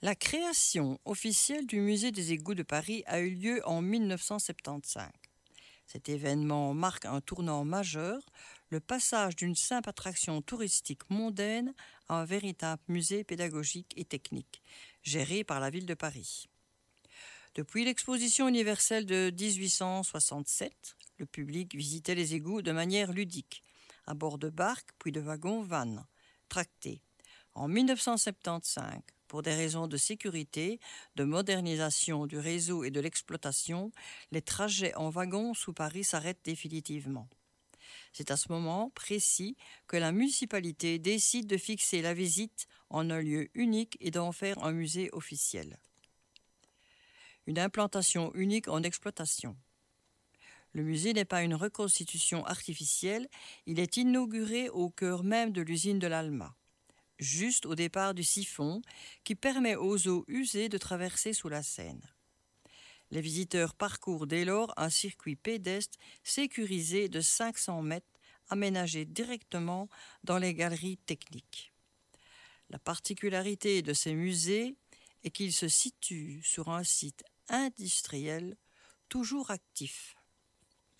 La création officielle du Musée des égouts de Paris a eu lieu en 1975. Cet événement marque un tournant majeur, le passage d'une simple attraction touristique mondaine à un véritable musée pédagogique et technique, géré par la ville de Paris. Depuis l'exposition universelle de 1867, le public visitait les égouts de manière ludique, à bord de barques puis de wagons vannes, tractés. En 1975, pour des raisons de sécurité, de modernisation du réseau et de l'exploitation, les trajets en wagon sous Paris s'arrêtent définitivement. C'est à ce moment précis que la municipalité décide de fixer la visite en un lieu unique et d'en faire un musée officiel. Une implantation unique en exploitation. Le musée n'est pas une reconstitution artificielle, il est inauguré au cœur même de l'usine de l'Alma, juste au départ du siphon qui permet aux eaux usées de traverser sous la Seine. Les visiteurs parcourent dès lors un circuit pédestre sécurisé de 500 mètres aménagé directement dans les galeries techniques. La particularité de ces musées est qu'ils se situent sur un site industriel toujours actif.